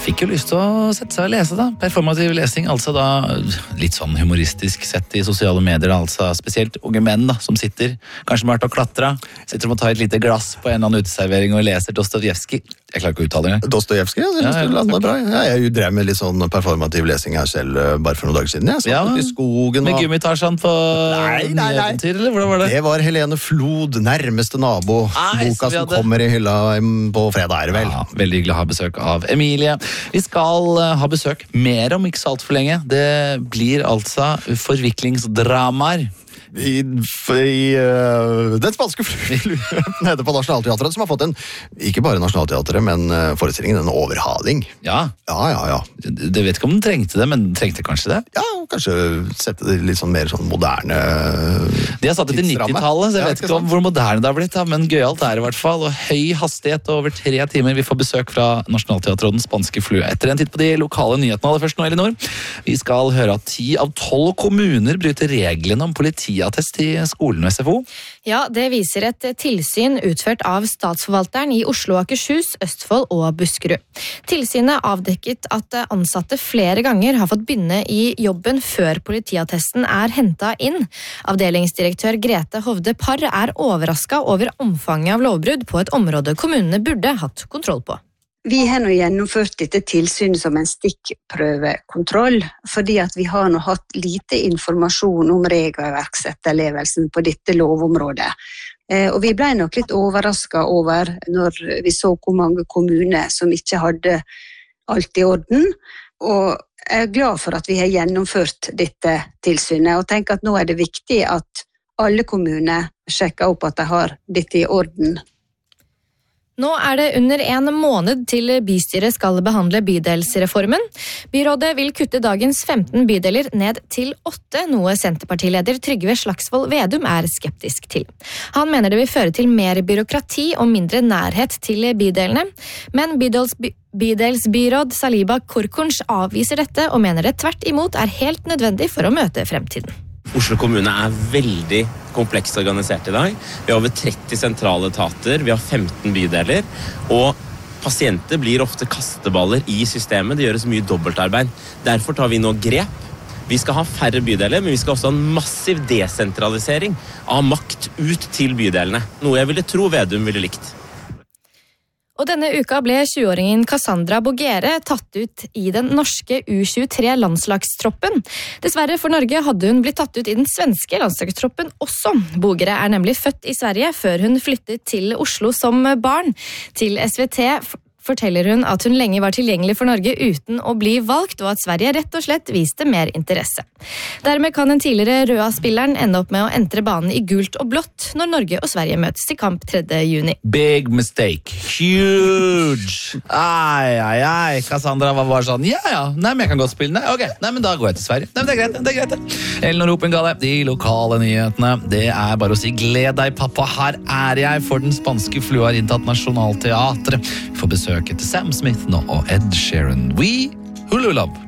Fikk jo lyst til å sette seg og lese da. Performativ lesing, altså da litt sånn humoristisk sett i sosiale medier, altså spesielt unge menn da, som sitter, kanskje med vært og klatra, sitter og tar et lite glass på en eller annen uteservering og leser Dostojevskij. Jeg klarer ikke å uttale det. Dostojevskij, ja, det landet bra. Jeg drev med litt sånn performativ lesing her selv bare for noen dager siden. Jeg satt ute i skogen og... Med Gummitarsan på Eventyr, eller hvordan var det? Det var Helene Flod, nærmeste nabo, boka som kommer i hylla på fredag, vel? Ja, veldig hyggelig å ha besøk av Emilie. Vi skal ha besøk mer om ikke så alt for lenge. Det blir altså forviklingsdramaer. I den spanske fluen nede på Nationalteatret, som har fått ikke bare Nationalteatret, men forestillingen, en overhaling. Ja. Ja. Det vet ikke om den trengte det, men trengte kanskje det? Ja, kanskje sette det litt sånn mer sånn moderne... De har satt det til 90-tallet, så jeg vet ikke om hvor moderne det har blitt, men gøyalt er det i hvert fall, og høy hastighet over 3 timer. Vi får besøk fra Nationalteatret og den spanske flue. Etter en titt på de lokale nyhetene aller først nå, Elinor. Vi skal høre at 10 av 12 kommuner bryter reglene om politiattest i skolen og SFO. Ja, det viser et tilsyn utført av statsforvalteren i Oslo, Akershus, Østfold og Buskerud. Tilsynet avdekket at ansatte flere ganger har fått begynne i jobben før politiattesten er hentet inn. Avdelingsdirektør Grete Hovde Parr er overrasket over omfanget av lovbrudd på et område kommunene burde hatt kontroll på. Vi har nå gjennomført dette tilsynet som en stikkprøvekontroll, fordi at vi har nå hatt lite informasjon om regelverksetterlevelsen på dette lovområdet. Og vi ble nok litt overrasket over når vi så hvor mange kommuner som ikke hadde alt i orden, og jeg er glad for at vi har gjennomført dette tilsynet, og tenker at nå er det viktig at alle kommuner sjekker opp at de har dette i orden. Nå er det under 1 måned til bystyret skal behandle bydelsreformen. Byrådet vil kutte dagens 15 bydeler ned til 8, noe Senterpartileder Trygve Slagsvold Vedum er skeptisk til. Han mener det vil føre til mer byråkrati og mindre nærhet til bydelene, men bydelsbyråd Saliba Korkunsch avviser dette og mener det tvert imot er helt nødvendig for å møte fremtiden. Oslo kommune er veldig komplekst organisert i dag. Vi har over 30 sentrale etater, vi har 15 bydeler, og pasienter blir ofte kasteballer i systemet. Det gjøres mye dobbeltarbeid. Derfor tar vi nå grep. Vi skal ha færre bydeler, men vi skal også ha en massiv desentralisering av makt ut til bydelene. Noe jeg ville tro Vedum ville likt. Og denne uka ble 20-åringen Cassandra Bogere tatt ut i den norske U23-landslagstroppen. Dessverre for Norge hadde hun blitt tatt ut i den svenske landslagstroppen også. Bogere er nemlig født i Sverige før hun flyttet til Oslo som barn. Til SVT forteller hun at hun lenge var tilgjengelig for Norge uten å bli valgt, og at Sverige rett og slett viste mer interesse. Dermed kan den tidligere Røa-spilleren ende opp med å entre banen i gult og blått når Norge og Sverige møtes til kamp 3. juni. Big mistake. Huge. Ai. Cassandra var bare sånn, ja. Nei, men jeg kan godt spille. Nei, ok. Nei, men da går jeg til Sverige. Nei, men det er greit. Elinor Opengale, de lokale nyhetene. Det er bare å si, gled deg, pappa. Her er jeg, for den spanske flua har inntatt Nationalteatret. Vi får besøk etter Sam Smith nå og Ed Sheeran. We Hulu Love.